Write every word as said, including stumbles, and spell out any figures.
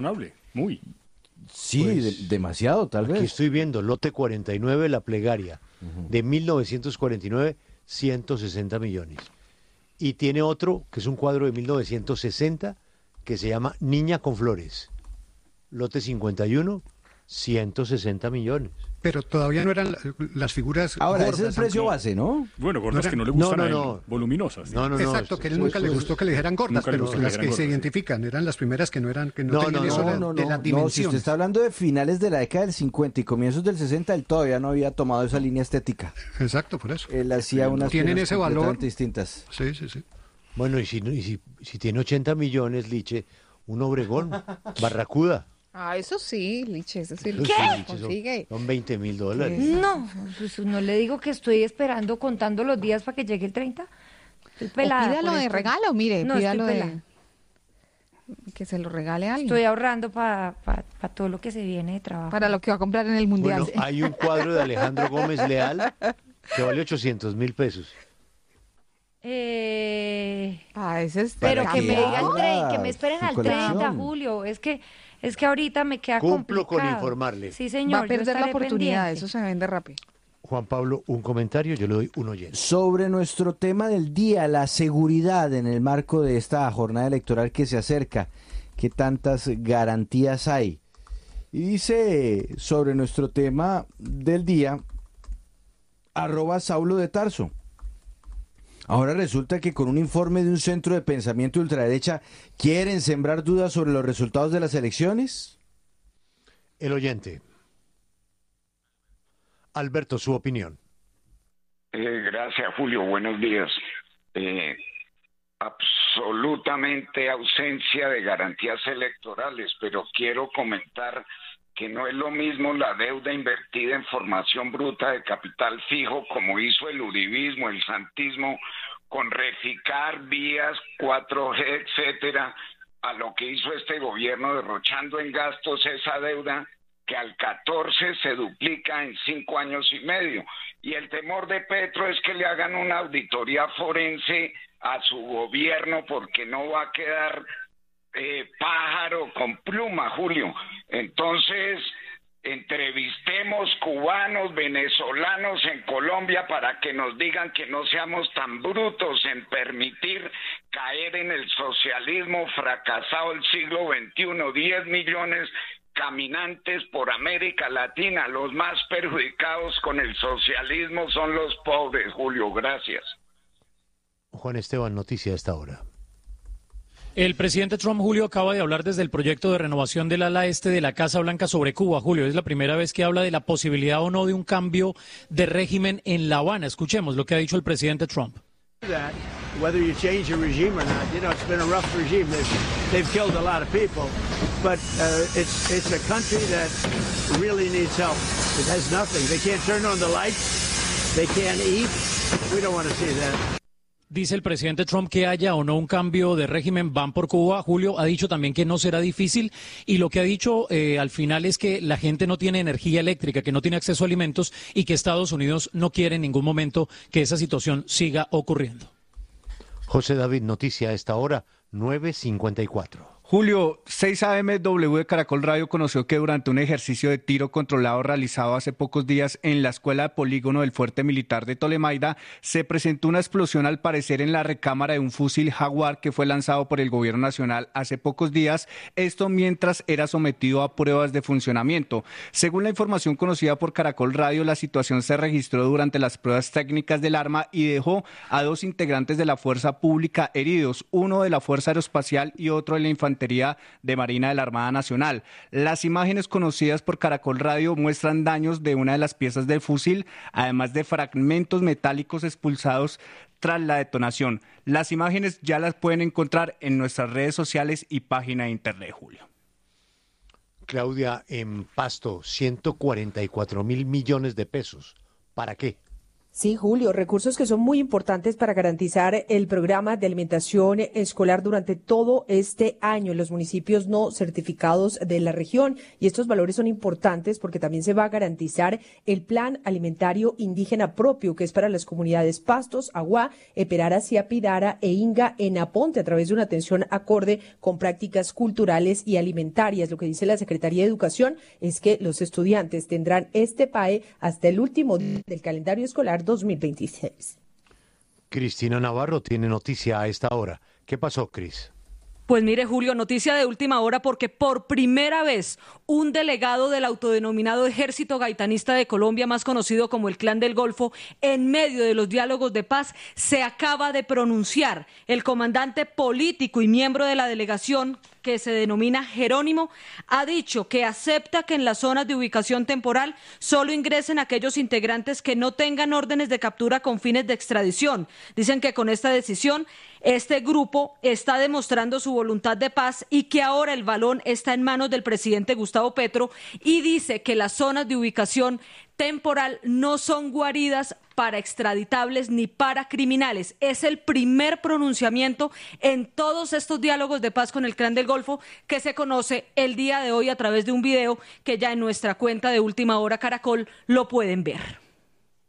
Muy. Sí, Pues, de- demasiado, tal Aquí vez. estoy viendo, lote cuarenta y nueve, La Plegaria, Ujú. de mil novecientos cuarenta y nueve, ciento sesenta millones. Y tiene otro, que es un cuadro de mil novecientos sesenta, que se llama Niña con Flores. Lote cincuenta y uno, ciento sesenta millones. Pero todavía no eran la- las figuras Ahora, gordas, ese es el precio aunque- base, ¿no? Bueno, gordas No que no era- le gustan no, a él, no. voluminosas. No, no, no. Exacto, eso- que a él eso- nunca le eso- gustó que le dijeran gordas, Nunca le pero gustó que le las dijeran que se gordas. identifican eran las primeras que no eran, que no, No, tenían no, eso de, no, de no, las no, si dimensiones. usted está hablando de finales de la década del cincuenta y comienzos del sesenta, él todavía no había tomado esa línea estética. Exacto, por eso. Él hacía unas Tienen cosas ese valor. completamente distintas. Sí, sí, sí. Bueno, y si, y si, si tiene ochenta millones, Liche, un Obregón, Barracuda. Ah, eso sí, Liche, eso sí. Eso ¿Qué? sí, Liche, son- Consigue. Son veinte mil dólares. No, pues no le digo que estoy esperando contando los días para que llegue el treinta. Estoy O pelada pídalo por de esto. regalo, mire, No, pídalo estoy de... pelada. Que se lo regale a alguien. Estoy ahorrando para todo lo que se viene de trabajo. Para lo que va a comprar en el Mundial. Bueno, hay un cuadro de Alejandro Gómez Leal que vale ochocientos mil pesos. Eh, Ah, ese es... pero Para que que me digan haga tre- que me esperen su al colección. treinta, Julio. Es que es que ahorita me queda Cumplo con complicado. informarle. Sí, señor. Va a yo perder la estaré oportunidad, pendiente. eso se vende rápido. Juan Pablo, un comentario, yo le doy un oyente. Sobre nuestro tema del día, la seguridad en el marco de esta jornada electoral que se acerca, ¿qué tantas garantías hay? Y dice sobre nuestro tema del día, arroba Saulo de Tarso. Ahora resulta que con un informe de un centro de pensamiento ultraderecha quieren sembrar dudas sobre los resultados de las elecciones. El oyente. Alberto, su opinión. Eh, gracias, Julio. Buenos días. Eh, absolutamente ausencia de garantías electorales, pero quiero comentar que no es lo mismo la deuda invertida en formación bruta de capital fijo, como hizo el uribismo, el santismo, con Reficar, vías, cuatro G, etcétera, a lo que hizo este gobierno derrochando en gastos esa deuda que al catorce se duplica en cinco años y medio. Y el temor de Petro es que le hagan una auditoría forense a su gobierno porque no va a quedar eh, pájaro con pluma, Julio. Entonces, entrevistemos cubanos, venezolanos en Colombia para que nos digan que no seamos tan brutos en permitir caer en el socialismo fracasado del siglo veintiuno. diez millones caminantes por América Latina. Los más perjudicados con el socialismo son los pobres, Julio. Gracias. Juan Esteban, noticia a esta hora. El presidente Trump, Julio, acaba de hablar desde el proyecto de renovación del ala este de la Casa Blanca sobre Cuba. Julio, es la primera vez que habla de la posibilidad o no de un cambio de régimen en La Habana. Escuchemos lo que ha dicho el presidente Trump. That whether you change the regime or not, you know, it's been a rough regime. They've, they've killed a lot of people, but uh, it's it's a country that really needs help. It has nothing. They can't turn on the lights. They can't eat. We don't want to see that. Dice el presidente Trump que haya o no un cambio de régimen, van por Cuba. Julio ha dicho también que no será difícil y lo que ha dicho eh, al final es que la gente no tiene energía eléctrica, que no tiene acceso a alimentos y que Estados Unidos no quiere en ningún momento que esa situación siga ocurriendo. José David, noticia a esta hora, nueve cincuenta y cuatro. Julio, seis A M W de Caracol Radio conoció que durante un ejercicio de tiro controlado realizado hace pocos días en la escuela de polígono del fuerte militar de Tolemaida, se presentó una explosión al parecer en la recámara de un fusil Jaguar que fue lanzado por el gobierno nacional hace pocos días, esto mientras era sometido a pruebas de funcionamiento. Según la información conocida por Caracol Radio, la situación se registró durante las pruebas técnicas del arma y dejó a dos integrantes de la fuerza pública heridos, uno de la Fuerza Aeroespacial y otro de la Infantería de Marina de la Armada Nacional. Las imágenes conocidas por Caracol Radio muestran daños de una de las piezas del fusil, además de fragmentos metálicos expulsados tras la detonación. Las imágenes ya las pueden encontrar en nuestras redes sociales y página de internet, Julio. Claudia, en Pasto, ciento cuarenta y cuatro mil millones de pesos. ¿Para qué? Sí, Julio, recursos que son muy importantes para garantizar el programa de alimentación escolar durante todo este año en los municipios no certificados de la región. Y estos valores son importantes porque también se va a garantizar el plan alimentario indígena propio, que es para las comunidades Pastos, Aguá, Eperara, Siapidara e Inga en Aponte, a través de una atención acorde con prácticas culturales y alimentarias. Lo que dice la Secretaría de Educación es que los estudiantes tendrán este P A E hasta el último día del calendario escolar dos mil veintiséis. Cristina Navarro tiene noticia a esta hora. ¿Qué pasó, Cris? Pues mire, Julio, noticia de última hora porque por primera vez un delegado del autodenominado Ejército Gaitanista de Colombia, más conocido como el Clan del Golfo, en medio de los diálogos de paz, se acaba de pronunciar. El comandante político y miembro de la delegación, que se denomina Jerónimo, ha dicho que acepta que en las zonas de ubicación temporal solo ingresen aquellos integrantes que no tengan órdenes de captura con fines de extradición. Dicen que con esta decisión este grupo está demostrando su voluntad de paz y que ahora el balón está en manos del presidente Gustavo Petro, y dice que las zonas de ubicación temporal no son guaridas para extraditables ni para criminales. Es el primer pronunciamiento en todos estos diálogos de paz con el Clan del Golfo que se conoce el día de hoy a través de un video que ya en nuestra cuenta de Última Hora Caracol lo pueden ver.